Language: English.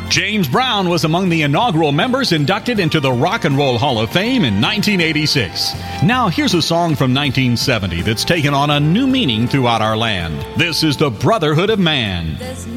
James Brown was among the inaugural members inducted into the Rock and Roll Hall of Fame in 1986. Now here's a song from 1970 that's taken on a new meaning throughout our land. This is the Brotherhood of Man.